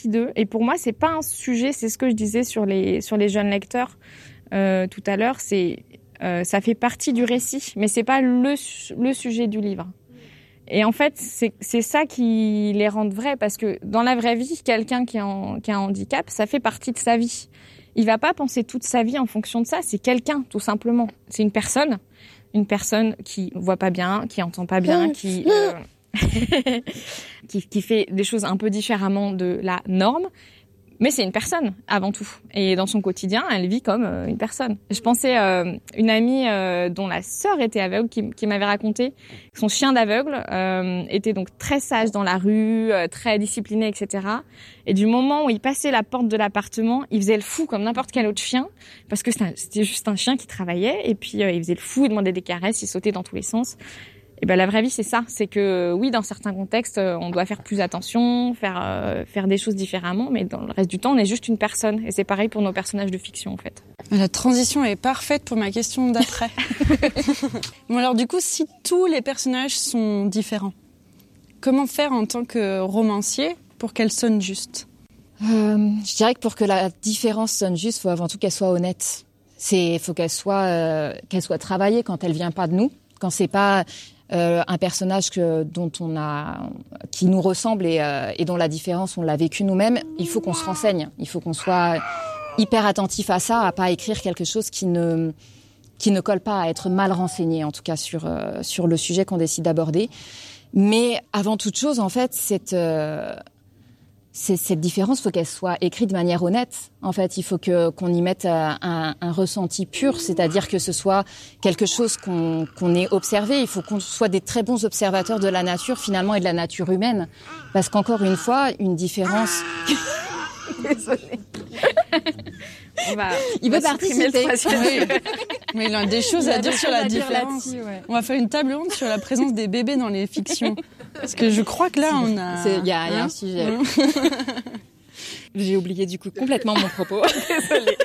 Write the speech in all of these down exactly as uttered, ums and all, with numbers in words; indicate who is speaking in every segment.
Speaker 1: partie d'eux. Et pour moi, c'est pas un sujet, c'est ce que je disais sur les, sur les jeunes lecteurs euh, tout à l'heure, c'est, euh, ça fait partie du récit, mais c'est pas le, le sujet du livre. Et en fait, c'est, c'est ça qui les rend vrais, parce que dans la vraie vie, quelqu'un qui a, un, qui a un handicap, ça fait partie de sa vie. Il va pas penser toute sa vie en fonction de ça, c'est quelqu'un, tout simplement. C'est une personne, une personne qui voit pas bien, qui entend pas bien, qui, euh, qui, qui fait des choses un peu différemment de la norme. Mais c'est une personne, avant tout. Et dans son quotidien, elle vit comme euh, une personne. Je pensais euh, une amie euh, dont la sœur était aveugle qui, qui m'avait raconté que son chien d'aveugle euh, était donc très sage dans la rue, euh, très discipliné, et cetera. Et du moment où il passait la porte de l'appartement, il faisait le fou comme n'importe quel autre chien, parce que c'était, un, c'était juste un chien qui travaillait. Et puis euh, il faisait le fou, il demandait des caresses, il sautait dans tous les sens. Et ben la vraie vie c'est ça, c'est que oui dans certains contextes on doit faire plus attention, faire euh, faire des choses différemment, mais dans le reste du temps on est juste une personne et c'est pareil pour nos personnages de fiction en fait.
Speaker 2: La transition est parfaite pour ma question d'après. Bon alors du coup si tous les personnages sont différents, comment faire en tant que romancier pour qu'elle sonne juste ?
Speaker 3: euh, Je dirais que pour que la différence sonne juste, faut avant tout qu'elle soit honnête. C'est faut qu'elle soit euh, qu'elle soit travaillée quand elle vient pas de nous, quand c'est pas Euh, un personnage que, dont on a, qui nous ressemble et, euh, et dont la différence on l'a vécu nous-mêmes, il faut qu'on se renseigne, il faut qu'on soit hyper attentif à ça, à pas écrire quelque chose qui ne qui ne colle pas, à être mal renseigné en tout cas sur euh, sur le sujet qu'on décide d'aborder. Mais avant toute chose, en fait, cette euh, C'est, cette différence, il faut qu'elle soit écrite de manière honnête. En fait, il faut que, qu'on y mette un, un, un ressenti pur, c'est-à-dire que ce soit quelque chose qu'on, qu'on ait observé. Il faut qu'on soit des très bons observateurs de la nature, finalement, et de la nature humaine. Parce qu'encore une fois, une différence...
Speaker 1: Désolée. On va,
Speaker 3: il veut participer.
Speaker 2: Oui. Mais il a des choses à dire sur la différence.
Speaker 1: Ouais.
Speaker 2: On va faire une table ronde sur la présence des bébés dans les fictions. Parce que je crois que là, on a...
Speaker 3: Il y, y a hein un sujet. J'ai oublié du coup complètement mon propos.
Speaker 1: Désolée.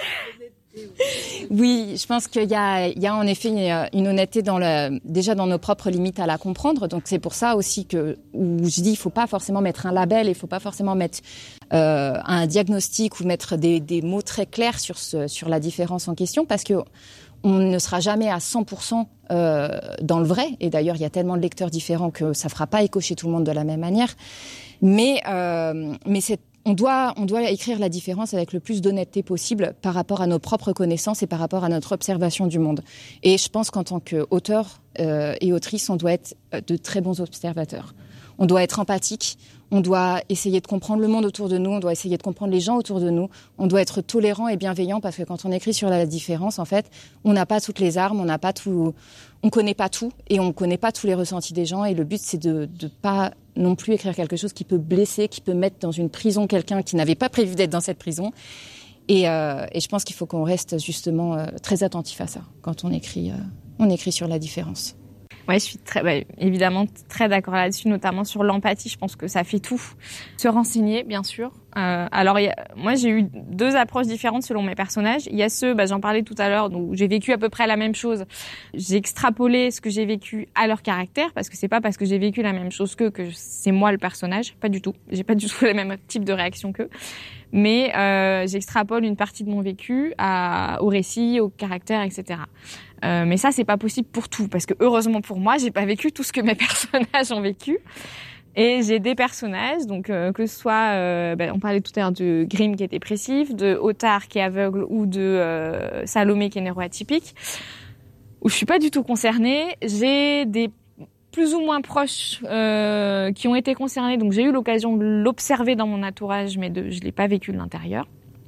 Speaker 3: Oui, je pense qu'il y a, il y a en effet une honnêteté dans le, déjà dans nos propres limites à la comprendre. Donc c'est pour ça aussi que où je dis il faut pas forcément mettre un label, il faut pas forcément mettre euh, un diagnostic ou mettre des, des mots très clairs sur ce, sur la différence en question, parce que on ne sera jamais à cent pour cent euh, dans le vrai. Et d'ailleurs, il y a tellement de lecteurs différents que ça fera pas écho chez tout le monde de la même manière. Mais euh, mais c'est On doit, on doit écrire la différence avec le plus d'honnêteté possible par rapport à nos propres connaissances et par rapport à notre observation du monde. Et je pense qu'en tant qu'auteur euh, et autrice, on doit être de très bons observateurs. On doit être empathique, on doit essayer de comprendre le monde autour de nous, on doit essayer de comprendre les gens autour de nous, on doit être tolérant et bienveillant, parce que quand on écrit sur la différence, en fait, on n'a pas toutes les armes, on n'a pas tout, on connaît pas tout et on connaît pas tous les ressentis des gens. Et le but, c'est de, de pas non plus écrire quelque chose qui peut blesser, qui peut mettre dans une prison quelqu'un qui n'avait pas prévu d'être dans cette prison. Et, euh, et je pense qu'il faut qu'on reste justement euh, très attentif à ça quand on écrit, euh, on écrit sur la différence.
Speaker 1: Ouais, je suis très, bah, évidemment très d'accord là-dessus, notamment sur l'empathie. Je pense que ça fait tout. Se renseigner, bien sûr. Euh, alors, y a, moi, j'ai eu deux approches différentes selon mes personnages. Il y a ceux, bah, j'en parlais tout à l'heure, où j'ai vécu à peu près la même chose. J'ai extrapolé ce que j'ai vécu à leur caractère, parce que c'est pas parce que j'ai vécu la même chose qu'eux que c'est moi le personnage. Pas du tout. J'ai pas du tout le même type de réaction qu'eux. Mais euh, j'extrapole une partie de mon vécu à, au récit, au caractère, et cetera. Euh, mais ça, c'est pas possible pour tout, parce que heureusement pour moi, j'ai pas vécu tout ce que mes personnages ont vécu. Et j'ai des personnages, donc euh, que ce soit, euh, ben, on parlait tout à l'heure de Grimm qui est dépressif, de Ottar qui est aveugle, ou de euh, Salomé qui est neuroatypique, où je suis pas du tout concernée. J'ai des plus ou moins proches euh, qui ont été concernés, donc j'ai eu l'occasion de l'observer dans mon entourage, mais de, je l'ai pas vécu de l'intérieur.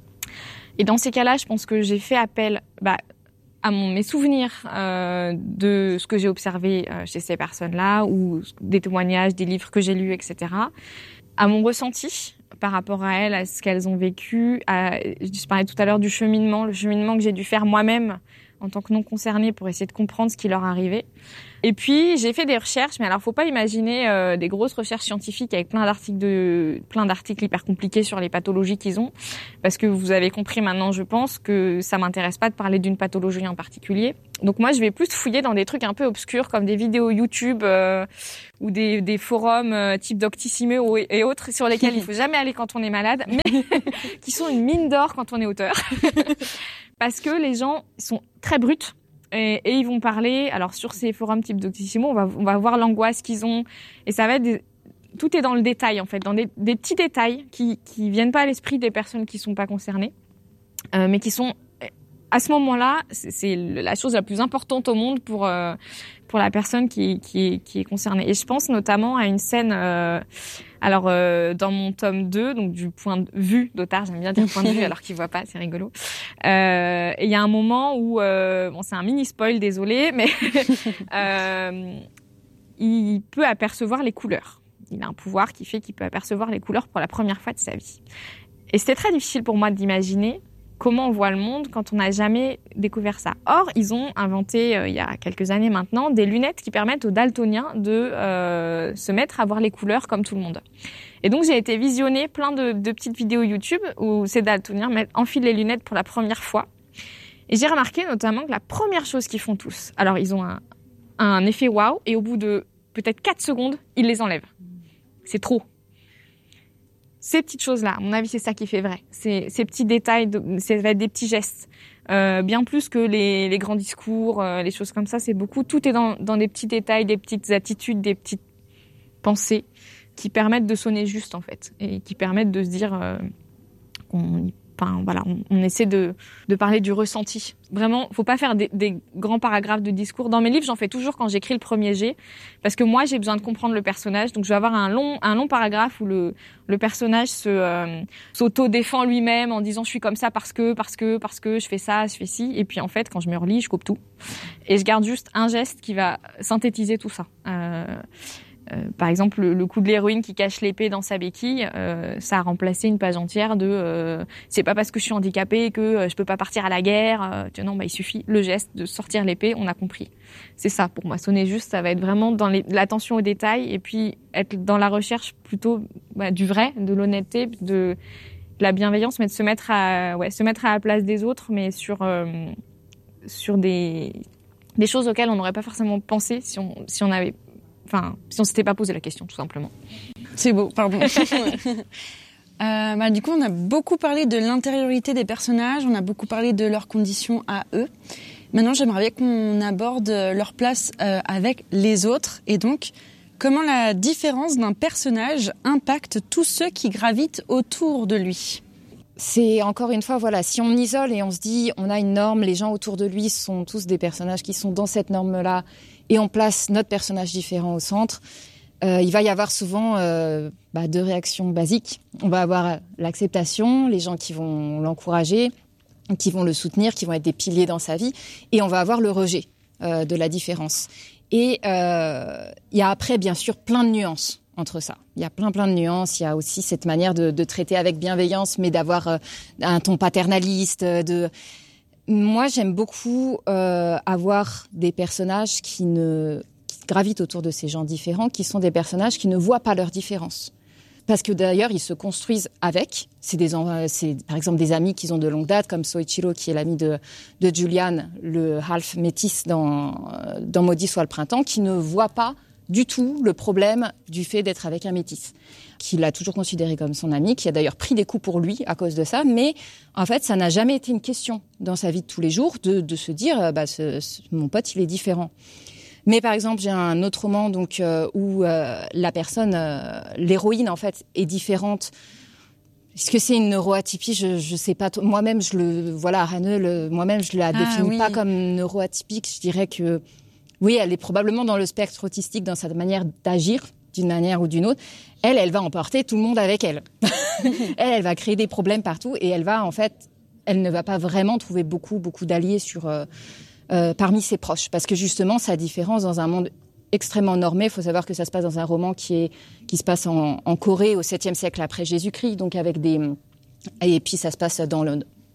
Speaker 1: Et dans ces cas-là, je pense que j'ai fait appel bah, à mon, mes souvenirs euh, de ce que j'ai observé euh, chez ces personnes-là, ou des témoignages, des livres que j'ai lus, et cetera, à mon ressenti par rapport à elles, à ce qu'elles ont vécu. À, je parlais tout à l'heure du cheminement, le cheminement que j'ai dû faire moi-même en tant que non concernés pour essayer de comprendre ce qui leur arrivait. Et puis j'ai fait des recherches, mais alors faut pas imaginer euh, des grosses recherches scientifiques avec plein d'articles de plein d'articles hyper compliqués sur les pathologies qu'ils ont, parce que vous avez compris maintenant, je pense, que ça m'intéresse pas de parler d'une pathologie en particulier. Donc moi je vais plus fouiller dans des trucs un peu obscurs comme des vidéos YouTube euh, ou des, des forums euh, type Doctissimo et autres sur lesquels il faut jamais aller quand on est malade, mais qui sont une mine d'or quand on est auteur, parce que les gens sont très bruts. Et, et ils vont parler, alors sur ces forums type Doctissimo, on va, on va voir l'angoisse qu'ils ont, et ça va être des, tout est dans le détail en fait, dans des, des petits détails qui qui viennent pas à l'esprit des personnes qui sont pas concernées, euh, mais qui sont à ce moment-là, c'est, c'est la chose la plus importante au monde pour euh, pour la personne qui qui est, qui est concernée. Et je pense notamment à une scène, euh, alors euh, dans mon tome deux, donc du point de vue d'Otard, j'aime bien dire point de vue alors qu'il voit pas, c'est rigolo. Euh, et il y a un moment où, euh, bon, c'est un mini spoil, désolé, mais euh, il peut apercevoir les couleurs. Il a un pouvoir qui fait qu'il peut apercevoir les couleurs pour la première fois de sa vie. Et c'était très difficile pour moi d'imaginer comment on voit le monde quand on n'a jamais découvert ça. Or, ils ont inventé, euh, il y a quelques années maintenant, des lunettes qui permettent aux daltoniens de euh, se mettre à voir les couleurs comme tout le monde. Et donc, j'ai été visionner plein de, de petites vidéos YouTube où ces daltoniens mettent, enfilent les lunettes pour la première fois. Et j'ai remarqué notamment que la première chose qu'ils font tous, alors ils ont un, un effet waouh, et au bout de peut-être quatre secondes, ils les enlèvent. C'est trop. Ces petites choses-là, à mon avis, c'est ça qui fait vrai. C'est ces petits détails, de, ça va être des petits gestes, euh, bien plus que les, les grands discours, euh, les choses comme ça. C'est beaucoup. Tout est dans, dans des petits détails, des petites attitudes, des petites pensées qui permettent de sonner juste en fait, et qui permettent de se dire euh, qu'on, enfin voilà, on, on essaie de, de parler du ressenti. Vraiment, faut pas faire des, des grands paragraphes de discours. Dans mes livres, j'en fais toujours quand j'écris le premier jet, parce que moi, j'ai besoin de comprendre le personnage. Donc, je vais avoir un long, un long paragraphe où le, le personnage se, euh, s'auto-défend lui-même en disant je suis comme ça parce que, parce que, parce que je fais ça, je fais ci. Et puis, en fait, quand je me relis, je coupe tout. Et je garde juste un geste qui va synthétiser tout ça. Euh, Euh, par exemple, le, le coup de l'héroïne qui cache l'épée dans sa béquille, euh, ça a remplacé une page entière de euh, c'est pas parce que je suis handicapée que euh, je peux pas partir à la guerre. Euh, tu vois, non, bah il suffit le geste de sortir l'épée, on a compris. C'est ça pour moi. Sonner juste, ça va être vraiment dans les, l'attention aux détails et puis être dans la recherche plutôt bah, du vrai, de l'honnêteté, de, de la bienveillance, mais de se mettre à ouais se mettre à la place des autres, mais sur euh, sur des des choses auxquelles on n'aurait pas forcément pensé si on si on avait Enfin, si on s'était pas posé la question, tout simplement.
Speaker 2: C'est beau, pardon. euh, bah, du coup, on a beaucoup parlé de l'intériorité des personnages, on a beaucoup parlé de leurs conditions à eux. Maintenant, j'aimerais bien qu'on aborde leur place euh, avec les autres, et donc comment la différence d'un personnage impacte tous ceux qui gravitent autour de lui.
Speaker 3: C'est encore une fois, voilà, si on isole et on se dit, on a une norme, les gens autour de lui sont tous des personnages qui sont dans cette norme-là, et on place notre personnage différent au centre, euh, il va y avoir souvent euh, bah, deux réactions basiques. On va avoir l'acceptation, les gens qui vont l'encourager, qui vont le soutenir, qui vont être des piliers dans sa vie, et on va avoir le rejet euh, de la différence. Et euh, il y a après, bien sûr, plein de nuances entre ça. Il y a plein, plein de nuances. Il y a aussi cette manière de, de traiter avec bienveillance, mais d'avoir euh, un ton paternaliste, de... Moi, j'aime beaucoup euh, avoir des personnages qui ne qui gravitent autour de ces gens différents, qui sont des personnages qui ne voient pas leurs différences. Parce que d'ailleurs, ils se construisent avec. C'est, des, c'est par exemple des amis qu'ils ont de longue date, comme Soichiro, qui est l'ami de, de Julian, le half métis dans, dans Maudit soit le printemps, qui ne voit pas du tout le problème du fait d'être avec un métis, qu'il a toujours considéré comme son ami, qui a d'ailleurs pris des coups pour lui à cause de ça, mais en fait, ça n'a jamais été une question dans sa vie de tous les jours de, de se dire bah, ce, ce, mon pote, il est différent. Mais par exemple, j'ai un autre roman donc, euh, où euh, la personne, euh, l'héroïne en fait, est différente. Est-ce que c'est une neuroatypie? Je je sais pas. Moi-même, je le voilà, Raneux, le, moi-même, je la ah, définis oui. pas comme neuroatypique. Je dirais que oui, elle est probablement dans le spectre autistique dans sa manière d'agir, d'une manière ou d'une autre. Elle, elle va emporter tout le monde avec elle. elle, elle va créer des problèmes partout et elle va, en fait, elle ne va pas vraiment trouver beaucoup, beaucoup d'alliés sur, euh, euh, parmi ses proches. Parce que justement, sa différence dans un monde extrêmement normé, il faut savoir que ça se passe dans un roman qui, est, qui se passe en, en Corée au septième siècle après Jésus-Christ, donc avec des... Et puis ça se passe dans le...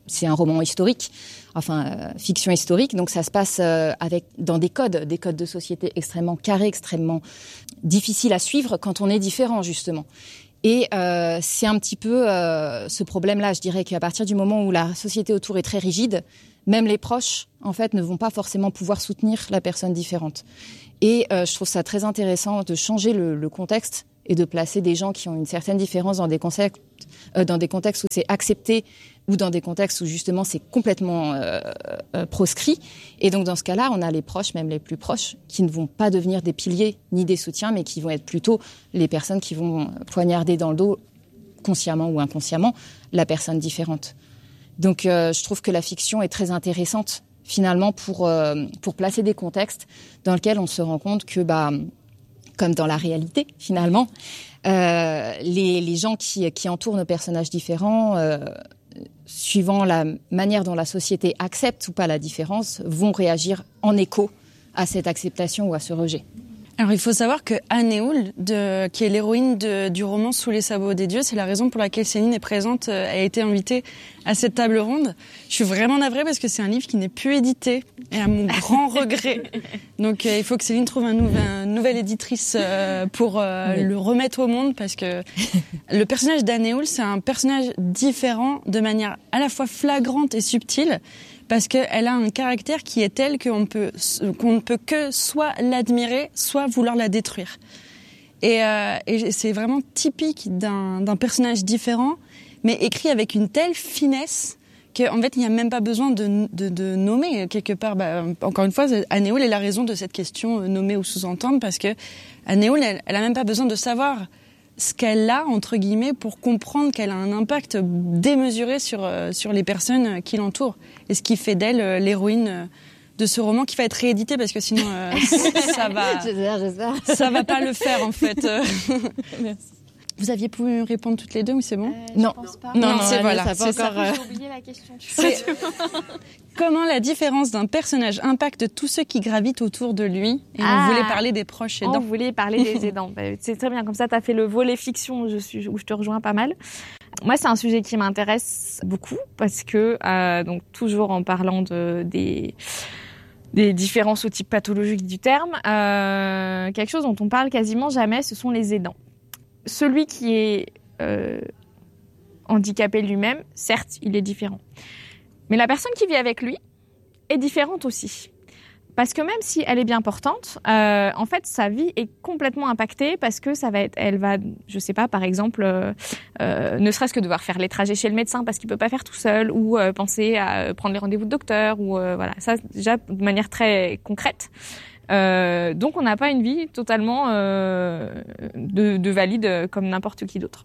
Speaker 3: c'est un roman historique, enfin euh, fiction historique, donc ça se passe euh, avec dans des codes, des codes de société extrêmement carrés, extrêmement difficiles à suivre quand on est différent justement. Et euh, c'est un petit peu euh, ce problème-là, je dirais qu'à partir du moment où la société autour est très rigide, même les proches, en fait, ne vont pas forcément pouvoir soutenir la personne différente. Et euh, je trouve ça très intéressant de changer le, le contexte et de placer des gens qui ont une certaine différence dans des contextes, euh, dans des contextes où c'est accepté ou dans des contextes où justement c'est complètement euh, euh, proscrit. Et donc dans ce cas-là, on a les proches, même les plus proches, qui ne vont pas devenir des piliers ni des soutiens, mais qui vont être plutôt les personnes qui vont poignarder dans le dos, consciemment ou inconsciemment, la personne différente. Donc euh, je trouve que la fiction est très intéressante finalement pour euh, pour placer des contextes dans lesquels on se rend compte que bah comme dans la réalité finalement euh, les les gens qui qui entourent nos personnages différents euh, suivant la manière dont la société accepte ou pas la différence vont réagir en écho à cette acceptation ou à ce rejet.
Speaker 2: Alors il faut savoir que Anne Éoul, de, qui est l'héroïne de, du roman Sous les sabots des dieux, c'est la raison pour laquelle Céline est présente, a été invitée à cette table ronde. Je suis vraiment navrée parce que c'est un livre qui n'est plus édité, et à mon grand regret. Donc euh, il faut que Céline trouve un nouvel, une nouvelle éditrice euh, pour euh, oui. le remettre au monde, parce que le personnage d'Anne Éoul, c'est un personnage différent de manière à la fois flagrante et subtile, parce qu'elle a un caractère qui est tel qu'on peut, qu'on ne peut que soit l'admirer, soit vouloir la détruire. Et, euh, et c'est vraiment typique d'un, d'un personnage différent, mais écrit avec une telle finesse qu'en fait, il n'y a même pas besoin de, de, de nommer quelque part. Bah, encore une fois, Anne Éoul est la raison de cette question, nommer ou sous-entendre, parce que Anne Éoul, elle, elle a même pas besoin de savoir ce qu'elle a, entre guillemets, pour comprendre qu'elle a un impact démesuré sur, euh, sur les personnes qui l'entourent. Et ce qui fait d'elle euh, l'héroïne euh, de ce roman qui va être réédité, parce que sinon, euh, ça va...
Speaker 3: j'espère, j'espère.
Speaker 2: Ça va pas le faire, en fait.
Speaker 3: Merci.
Speaker 2: Vous aviez pu répondre toutes les deux, ou c'est bon?
Speaker 1: euh,
Speaker 3: Non.
Speaker 1: Je pense pas.
Speaker 2: Non, non,
Speaker 3: non,
Speaker 2: c'est voilà.
Speaker 3: Ça
Speaker 2: C'est
Speaker 3: encore,
Speaker 2: ça.
Speaker 3: euh...
Speaker 1: J'ai oublié la question.
Speaker 2: C'est... Comment la différence d'un personnage impacte tous ceux qui gravitent autour de lui? Et
Speaker 1: ah,
Speaker 2: on voulait parler des proches aidants.
Speaker 1: On voulait parler des aidants. C'est très bien, comme ça, tu as fait le volet fiction où je, suis, où je te rejoins pas mal. Moi, c'est un sujet qui m'intéresse beaucoup parce que, euh, donc toujours en parlant de, des, des différences au type pathologique du terme, euh, quelque chose dont on parle quasiment jamais, ce sont les aidants. Celui qui est euh, handicapé lui-même, certes, il est différent. Mais la personne qui vit avec lui est différente aussi. Parce que même si elle est bien portante, euh, en fait, sa vie est complètement impactée parce que ça va être, elle va, je sais pas, par exemple, euh, euh, ne serait-ce que devoir faire les trajets chez le médecin parce qu'il peut pas faire tout seul, ou euh, penser à prendre les rendez-vous de docteur, ou euh, voilà, ça déjà de manière très concrète. Euh, donc on n'a pas une vie totalement euh, de, de valide comme n'importe qui d'autre.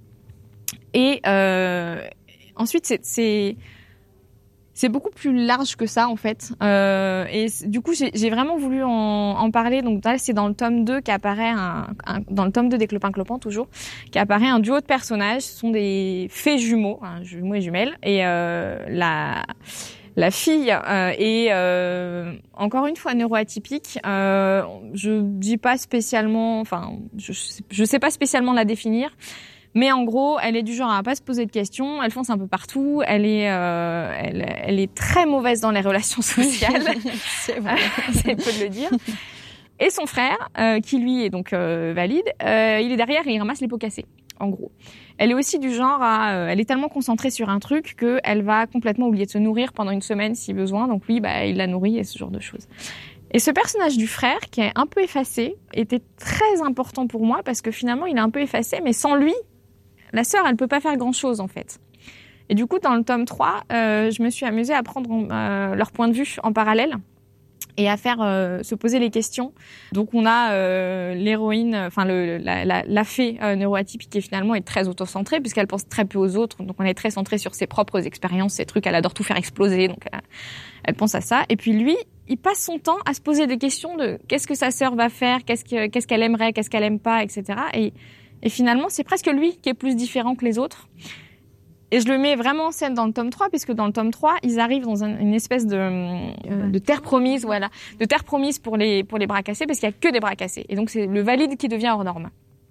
Speaker 1: Et euh, ensuite, c'est, c'est C'est beaucoup plus large que ça, en fait. Euh, et du coup, j'ai, j'ai vraiment voulu en, en parler. Donc là, c'est dans le tome deux qu'apparaît un, un dans le tome deux des Clopin Clopin, toujours, qu'apparaît un duo de personnages. Ce sont des fées jumeaux, hein, jumeaux et jumelles. Et euh, la la fille euh, est euh, encore une fois neuroatypique. Euh, je dis pas spécialement, enfin, je je sais pas spécialement la définir. Mais en gros, elle est du genre à pas se poser de questions, elle fonce un peu partout, elle est, euh, elle, elle est très mauvaise dans les relations sociales,
Speaker 2: c'est vrai.
Speaker 1: c'est peu de le dire. Et son frère, euh, qui lui est donc euh, valide, euh, il est derrière et il ramasse les pots cassés, en gros. Elle est aussi du genre à, euh, elle est tellement concentrée sur un truc que elle va complètement oublier de se nourrir pendant une semaine si besoin. Donc lui, bah, il la nourrit et ce genre de choses. Et ce personnage du frère, qui est un peu effacé, était très important pour moi parce que finalement, il est un peu effacé, mais sans lui, la sœur, elle peut pas faire grand-chose, en fait. Et du coup, dans le tome trois, euh, je me suis amusée à prendre euh, leur point de vue en parallèle et à faire euh, se poser les questions. Donc, on a euh, l'héroïne, enfin le, la, la, la fée euh, neuroatypique qui finalement est très autocentrée puisqu'elle pense très peu aux autres. Donc, on est très centré sur ses propres expériences, ses trucs. Elle adore tout faire exploser, donc euh, elle pense à ça. Et puis lui, il passe son temps à se poser des questions de qu'est-ce que sa sœur va faire, qu'est-ce que qu'est-ce qu'elle aimerait, qu'est-ce qu'elle aime pas, et cetera. Et Et finalement, c'est presque lui qui est plus différent que les autres. Et je le mets vraiment en scène dans le tome trois, puisque dans le tome trois, ils arrivent dans un, une espèce de, euh, de terre promise, voilà, de terre promise pour les, pour les bras cassés, parce qu'il y a que des bras cassés. Et donc, c'est le valide qui devient hors norme.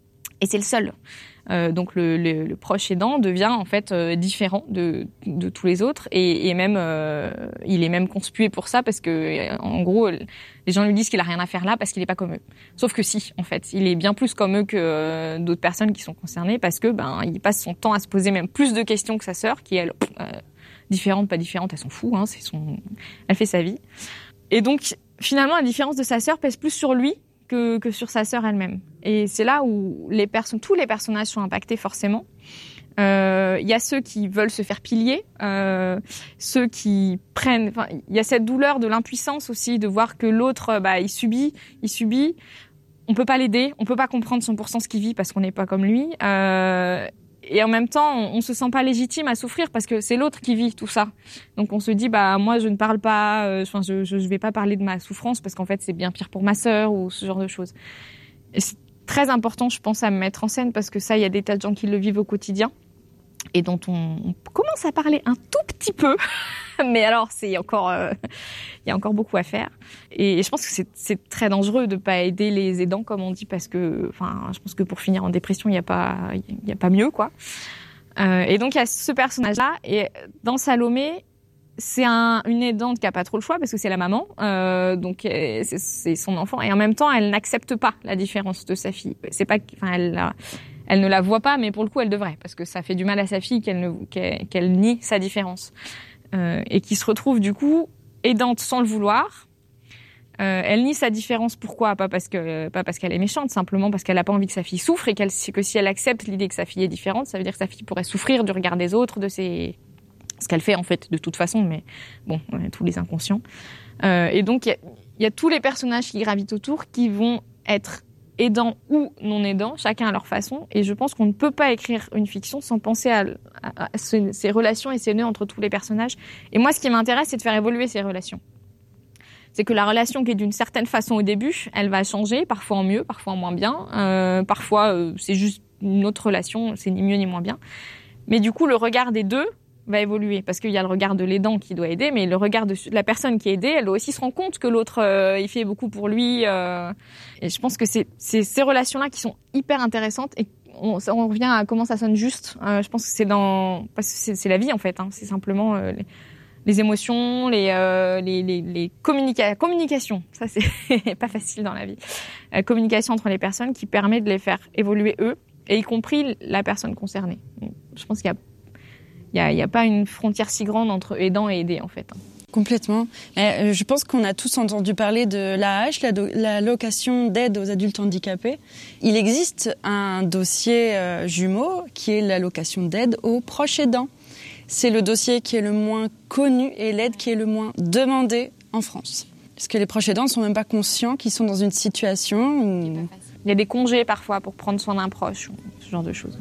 Speaker 1: Et c'est le seul. Euh, donc le, le, le proche aidant devient en fait euh, différent de, de tous les autres et, et même euh, il est même conspué pour ça parce que en gros les gens lui disent qu'il a rien à faire là parce qu'il est pas comme eux. Sauf que si, en fait, il est bien plus comme eux que euh, d'autres personnes qui sont concernées parce que ben il passe son temps à se poser même plus de questions que sa sœur qui elle euh, différente pas différente, elle s'en fout, hein, c'est son, elle fait sa vie. Et donc finalement la différence de sa sœur pèse plus sur lui que, que sur sa sœur elle-même. Et c'est là où les personnes, tous les personnages sont impactés forcément. Il euh, y a ceux qui veulent se faire pilier, euh, ceux qui prennent. Enfin, il y a cette douleur de l'impuissance aussi, de voir que l'autre, bah, il subit, il subit. On peut pas l'aider, on peut pas comprendre cent pour cent ce qu'il vit parce qu'on n'est pas comme lui. Euh, et en même temps, on, on se sent pas légitime à souffrir parce que c'est l'autre qui vit tout ça. Donc on se dit, bah moi je ne parle pas, euh, enfin je, je je vais pas parler de ma souffrance parce qu'en fait c'est bien pire pour ma sœur ou ce genre de choses. Et c'est très important, je pense, à me mettre en scène parce que ça, il y a des tas de gens qui le vivent au quotidien et dont on, on commence à parler un tout petit peu. Mais alors, c'est encore, euh, il y a encore beaucoup à faire. Et, et je pense que c'est, c'est très dangereux de pas aider les aidants, comme on dit, parce que, enfin, je pense que pour finir en dépression, il n'y a pas, il y a pas mieux, quoi. Euh, et donc, il y a ce personnage-là. Et dans Salomé, c'est un, une aidante qui a pas trop le choix parce que c'est la maman, euh, donc c'est, c'est son enfant. Et en même temps, elle n'accepte pas la différence de sa fille. C'est pas, enfin, elle, la, elle ne la voit pas, mais pour le coup, elle devrait parce que ça fait du mal à sa fille qu'elle ne, qu'elle, qu'elle nie sa différence. Euh, et qui se retrouve du coup aidante sans le vouloir. Euh, elle nie sa différence. Pourquoi ? Pas parce que pas parce qu'elle est méchante, simplement parce qu'elle a pas envie que sa fille souffre et qu'elle que si elle accepte l'idée que sa fille est différente, ça veut dire que sa fille pourrait souffrir du regard des autres, de ses ce qu'elle fait en fait de toute façon. Mais bon, on est tous les inconscients. Euh, et donc il y a, y a tous les personnages qui gravitent autour qui vont être aidants ou non aidants, chacun à leur façon. Et je pense qu'on ne peut pas écrire une fiction sans penser à, à, à ce, ces relations et ces nœuds entre tous les personnages. Et moi, ce qui m'intéresse, c'est de faire évoluer ces relations. C'est que la relation qui est d'une certaine façon au début, elle va changer, parfois en mieux, parfois en moins bien. Euh, parfois, euh, c'est juste une autre relation, c'est ni mieux ni moins bien. Mais du coup, le regard des deux va évoluer parce qu'il y a le regard de l'aidant qui doit aider, mais le regard de la personne qui est aidée, elle doit aussi se rendre compte que l'autre euh, il fait beaucoup pour lui. Euh, et je pense que c'est, c'est ces relations-là qui sont hyper intéressantes et on, on revient à comment ça sonne juste. Euh, je pense que c'est dans parce que c'est, c'est la vie en fait. Hein, c'est simplement euh, les, les émotions, les euh, les les, les communica- communications. Ça c'est pas facile dans la vie. La communication entre les personnes qui permet de les faire évoluer eux et y compris la personne concernée. Je pense qu'il y a Il n'y a, y a pas une frontière si grande entre aidant et aidé, en fait.
Speaker 2: Complètement. Euh, je pense qu'on a tous entendu parler de l'A H, la, do- la location d'aide aux adultes handicapés. Il existe un dossier euh, jumeau qui est l'allocation d'aide aux proches aidants. C'est le dossier qui est le moins connu et l'aide qui est le moins demandée en France. Parce que les proches aidants ne sont même pas conscients qu'ils sont dans une situation où...
Speaker 1: Il y a des congés parfois pour prendre soin d'un proche, ce genre de choses.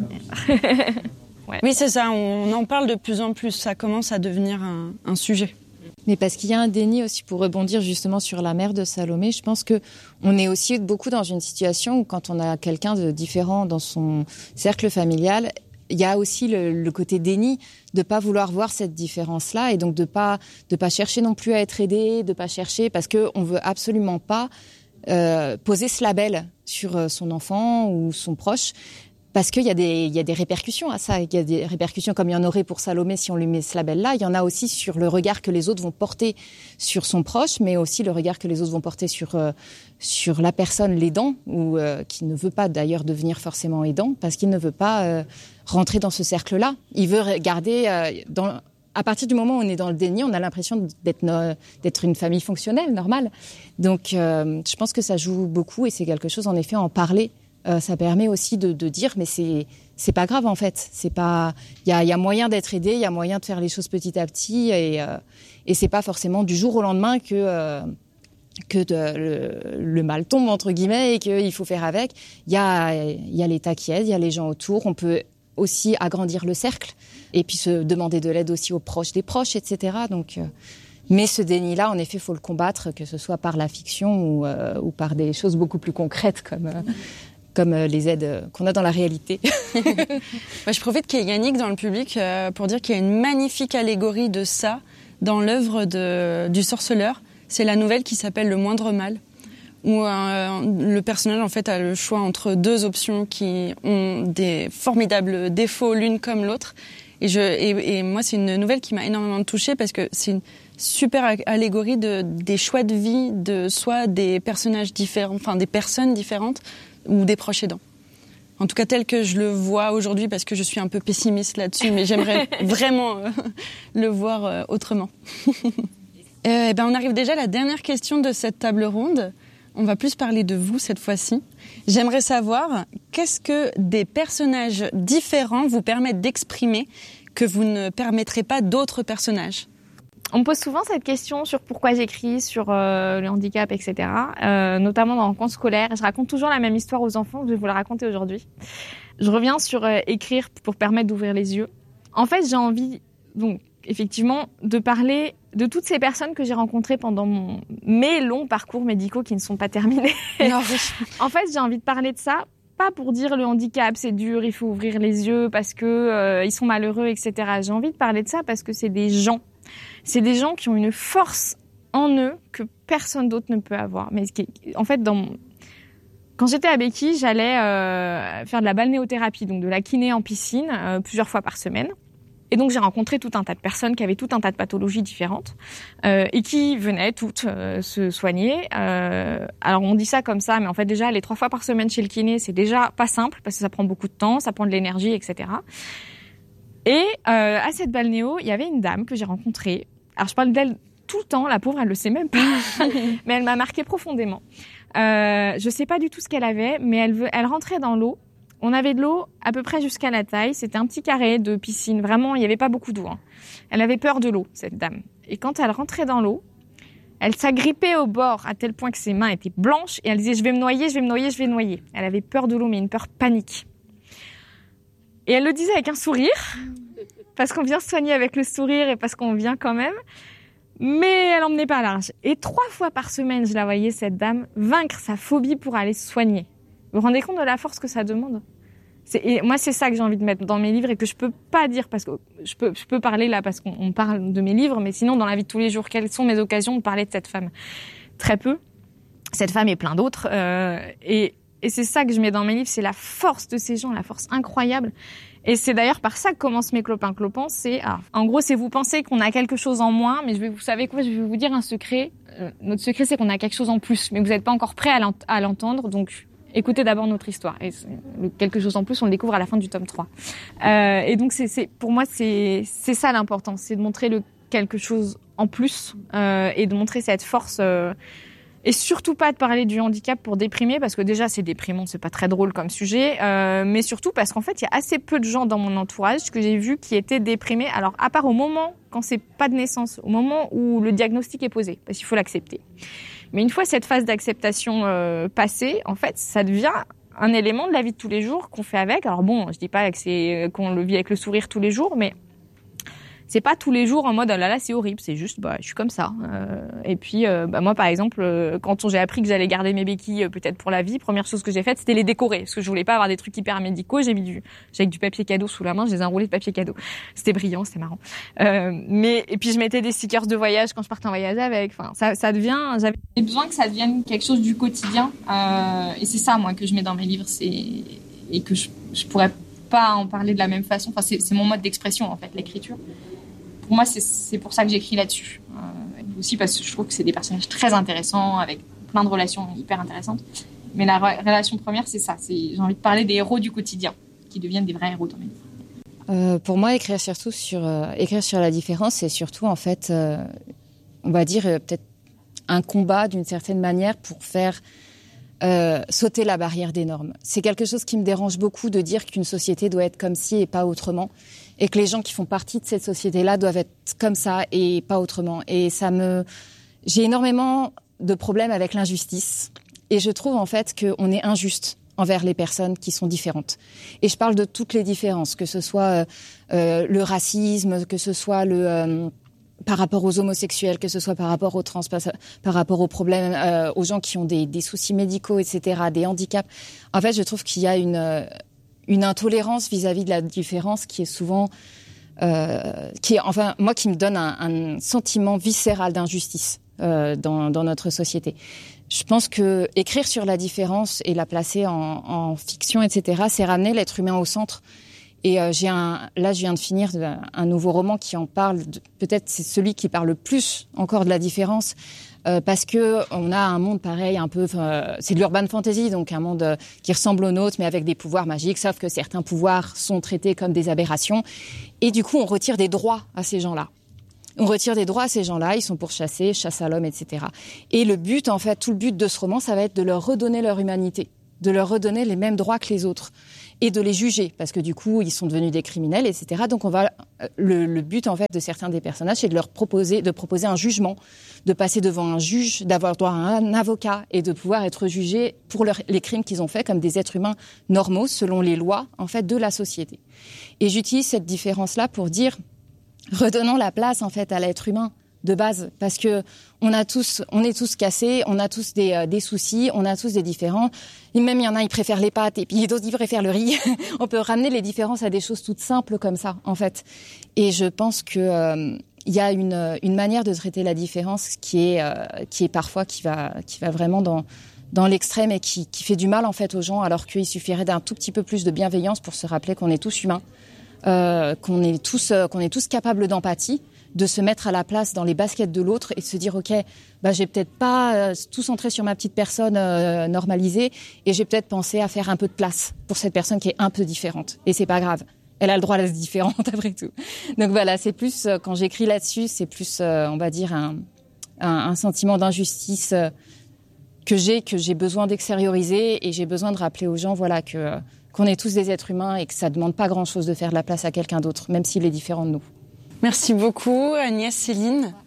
Speaker 2: Ouais. Oui, c'est ça, on en parle de plus en plus, ça commence à devenir un, un sujet.
Speaker 3: Mais parce qu'il y a un déni aussi, pour rebondir justement sur la mère de Salomé, je pense qu'on est aussi beaucoup dans une situation où quand on a quelqu'un de différent dans son cercle familial, il y a aussi le, le côté déni de ne pas vouloir voir cette différence-là et donc de ne pas, de pas chercher non plus à être aidé, de ne pas chercher, parce qu'on ne veut absolument pas euh, poser ce label sur son enfant ou son proche. Parce qu'il y a des, il y a des répercussions à ça. Il y a des répercussions comme il y en aurait pour Salomé si on lui met ce label-là. Il y en a aussi sur le regard que les autres vont porter sur son proche, mais aussi le regard que les autres vont porter sur, euh, sur la personne, l'aidant, ou euh, qui ne veut pas d'ailleurs devenir forcément aidant, parce qu'il ne veut pas euh, rentrer dans ce cercle-là. Il veut garder... Euh, dans, à partir du moment où on est dans le déni, on a l'impression d'être, no, d'être une famille fonctionnelle, normale. Donc euh, je pense que ça joue beaucoup et c'est quelque chose, en effet, à en parler. Euh, ça permet aussi de, de dire, mais c'est c'est pas grave en fait. C'est pas, il y a, y a moyen d'être aidé, il y a moyen de faire les choses petit à petit, et euh, et c'est pas forcément du jour au lendemain que euh, que de, le, le mal tombe entre guillemets et qu'il faut faire avec. Il y a il y a l'État qui aide, il y a les gens autour. On peut aussi agrandir le cercle et puis se demander de l'aide aussi aux proches des proches, et cetera. Donc euh, mais ce déni-là, en effet, il faut le combattre, que ce soit par la fiction ou, euh, ou par des choses beaucoup plus concrètes comme euh, comme les aides qu'on a dans la réalité.
Speaker 2: Moi, je profite qu'il y ait Yannick dans le public euh, pour dire qu'il y a une magnifique allégorie de ça dans l'œuvre de, du Sorceleur. C'est la nouvelle qui s'appelle Le Moindre Mal, où euh, le personnage en fait a le choix entre deux options qui ont des formidables défauts l'une comme l'autre. Et, je, et, et moi, c'est une nouvelle qui m'a énormément touchée parce que c'est une super allégorie de, des choix de vie de soit des personnages différents, enfin des personnes différentes ou des proches aidants. En tout cas, tel que je le vois aujourd'hui, parce que je suis un peu pessimiste là-dessus, mais j'aimerais vraiment euh, le voir euh, autrement. euh, et ben, on arrive déjà à la dernière question de cette table ronde. On va plus parler de vous cette fois-ci. J'aimerais savoir, qu'est-ce que des personnages différents vous permettent d'exprimer que vous ne permettrez pas d'autres personnages ?
Speaker 1: On me pose souvent cette question sur pourquoi j'écris, sur euh, le handicap, et cetera. Euh, notamment dans Rencontres scolaires. Je raconte toujours la même histoire aux enfants, je vais vous la raconter aujourd'hui. Je reviens sur euh, écrire pour permettre d'ouvrir les yeux. En fait, j'ai envie, donc, effectivement, de parler de toutes ces personnes que j'ai rencontrées pendant mon, mes longs parcours médicaux qui ne sont pas terminés.
Speaker 2: Non.
Speaker 1: En fait, j'ai envie de parler de ça, pas pour dire le handicap, c'est dur, il faut ouvrir les yeux parce que euh, ils sont malheureux, et cetera. J'ai envie de parler de ça parce que c'est des gens. C'est des gens qui ont une force en eux que personne d'autre ne peut avoir. Mais en fait, dans mon... quand j'étais à Béquille, j'allais euh, faire de la balnéothérapie, donc de la kiné en piscine, euh, plusieurs fois par semaine. Et donc j'ai rencontré tout un tas de personnes qui avaient tout un tas de pathologies différentes euh, et qui venaient toutes euh, se soigner. Euh, alors on dit ça comme ça, mais en fait déjà aller trois fois par semaine chez le kiné, c'est déjà pas simple parce que ça prend beaucoup de temps, ça prend de l'énergie, et cetera. Et euh, à cette balnéo, il y avait une dame que j'ai rencontrée. Alors je parle d'elle tout le temps, la pauvre, elle le sait même pas, mais elle m'a marquée profondément. Euh, je sais pas du tout ce qu'elle avait, mais elle, veut, elle rentrait dans l'eau. On avait de l'eau à peu près jusqu'à la taille. C'était un petit carré de piscine. Vraiment, il n'y avait pas beaucoup d'eau. Hein. Elle avait peur de l'eau, cette dame. Et quand elle rentrait dans l'eau, elle s'agrippait au bord à tel point que ses mains étaient blanches et elle disait « je vais me noyer, je vais me noyer, je vais me noyer ». Elle avait peur de l'eau, mais une peur panique. Et elle le disait avec un sourire, parce qu'on vient se soigner avec le sourire et parce qu'on vient quand même. Mais elle emmenait pas large. Et trois fois par semaine, je la voyais, cette dame, vaincre sa phobie pour aller se soigner. Vous vous rendez compte de la force que ça demande ? C'est, et moi, c'est ça que j'ai envie de mettre dans mes livres et que je peux pas dire parce que je peux, je peux parler là parce qu'on on parle de mes livres, mais sinon, dans la vie de tous les jours, quelles sont mes occasions de parler de cette femme ? Très peu. Cette femme et plein d'autres. Euh, et, et c'est ça que je mets dans mes livres, c'est la force de ces gens, la force incroyable. Et c'est d'ailleurs par ça que commencent mes clopins clopants. C'est, ah, en gros, c'est vous pensez qu'on a quelque chose en moins, mais je vais, vous savez quoi, je vais vous dire un secret. Euh, notre secret, c'est qu'on a quelque chose en plus, mais vous n'êtes pas encore prêt à, l'ent- à l'entendre, donc écoutez d'abord notre histoire. Et le quelque chose en plus, on le découvre à la fin du tome trois. Euh, et donc, c'est, c'est, pour moi, c'est, c'est ça l'important, c'est de montrer le quelque chose en plus euh, et de montrer cette force. Euh, et surtout pas de parler du handicap pour déprimer, parce que déjà, c'est déprimant, c'est pas très drôle comme sujet. Euh, mais surtout parce qu'en fait, il y a assez peu de gens dans mon entourage que j'ai vu qui étaient déprimés. Alors, à part au moment, quand c'est pas de naissance, au moment où le diagnostic est posé, parce qu'il faut l'accepter. Mais une fois cette phase d'acceptation euh, passée, en fait, ça devient un élément de la vie de tous les jours qu'on fait avec. Alors bon, je dis pas que c'est qu'on le vit avec le sourire tous les jours, mais c'est pas tous les jours en mode oh là là c'est horrible, c'est juste bah je suis comme ça. Euh, et puis euh, bah moi par exemple euh, quand j'ai appris que j'allais garder mes béquilles euh, peut-être pour la vie, première chose que j'ai faite c'était les décorer parce que je voulais pas avoir des trucs hyper médicaux. J'ai mis du j'ai avec du papier cadeau sous la main, je les ai enroulés de papier cadeau. C'était brillant, c'était marrant. Euh, mais et puis je mettais des stickers de voyage quand je partais en voyage avec. Enfin ça ça devient j'avais besoin que ça devienne quelque chose du quotidien euh, et c'est ça moi que je mets dans mes livres, c'est et que je je pourrais pas en parler de la même façon. Enfin c'est c'est mon mode d'expression en fait, l'écriture. Pour moi, c'est, c'est pour ça que j'écris là-dessus. Euh, aussi parce que je trouve que c'est des personnages très intéressants, avec plein de relations hyper intéressantes. Mais la re- relation première, c'est ça. C'est, j'ai envie de parler des héros du quotidien, qui deviennent des vrais héros dans mes livres.
Speaker 3: Euh, pour moi, écrire surtout sur, euh, écrire sur la différence, c'est surtout, en fait, euh, on va dire, euh, peut-être un combat, d'une certaine manière, pour faire euh, sauter la barrière des normes. C'est quelque chose qui me dérange beaucoup de dire qu'une société doit être comme ci et pas autrement. Et que les gens qui font partie de cette société-là doivent être comme ça et pas autrement. Et ça me, j'ai énormément de problèmes avec l'injustice. Et je trouve en fait qu'on est injuste envers les personnes qui sont différentes. Et je parle de toutes les différences, que ce soit euh, le racisme, que ce soit le euh, par rapport aux homosexuels, que ce soit par rapport aux trans, par, par rapport aux problèmes, euh, aux gens qui ont des, des soucis médicaux, et cetera, des handicaps. En fait, je trouve qu'il y a une euh, une intolérance vis-à-vis de la différence qui est souvent, euh, qui est, enfin, moi, qui me donne un, un sentiment viscéral d'injustice. euh, dans, dans notre société. Je pense que écrire sur la différence et la placer en, en fiction, et cetera, c'est ramener l'être humain au centre. Et euh, j'ai un, là, je viens de finir un nouveau roman qui en parle. De, peut-être c'est celui qui parle le plus encore de la différence, euh, parce que on a un monde pareil, un peu. Euh, c'est de l'urban fantasy, donc un monde euh, qui ressemble au nôtre, mais avec des pouvoirs magiques. Sauf que certains pouvoirs sont traités comme des aberrations, et du coup, on retire des droits à ces gens-là. On retire des droits à ces gens-là. Ils sont pourchassés, chasse à l'homme, et cetera. Et le but, en fait, tout le but de ce roman, ça va être de leur redonner leur humanité, de leur redonner les mêmes droits que les autres. Et de les juger, parce que du coup, ils sont devenus des criminels, et cetera. Donc, on va le, le but en fait de certains des personnages, c'est de leur proposer, de proposer un jugement, de passer devant un juge, d'avoir droit à un avocat et de pouvoir être jugés pour leur, les crimes qu'ils ont faits comme des êtres humains normaux selon les lois en fait de la société. Et j'utilise cette différence-là pour dire redonnons la place en fait à l'être humain de base, parce que on a tous, on est tous cassés, on a tous des, euh, des soucis, on a tous des différends. Et même il y en a, ils préfèrent les pâtes, et puis d'autres, ils préfèrent le riz. On peut ramener les différences à des choses toutes simples comme ça, en fait. Et je pense que euh, il y a une, une manière de traiter la différence qui est, euh, qui est parfois qui va, qui va vraiment dans dans l'extrême et qui, qui fait du mal en fait aux gens, alors qu'il suffirait d'un tout petit peu plus de bienveillance pour se rappeler qu'on est tous humains, euh, qu'on est tous, euh, qu'on est tous capables d'empathie, de se mettre à la place dans les baskets de l'autre et de se dire ok, bah j'ai peut-être pas euh, tout centré sur ma petite personne euh, normalisée et j'ai peut-être pensé à faire un peu de place pour cette personne qui est un peu différente et c'est pas grave, elle a le droit d'être différente après tout. Donc voilà, c'est plus euh, quand j'écris là-dessus, c'est plus euh, on va dire un, un, un sentiment d'injustice euh, que j'ai que j'ai besoin d'extérioriser et j'ai besoin de rappeler aux gens voilà que euh, qu'on est tous des êtres humains et que ça demande pas grand-chose de faire de la place à quelqu'un d'autre, même s'il est différent de nous.
Speaker 2: Merci beaucoup Agnès, Céline.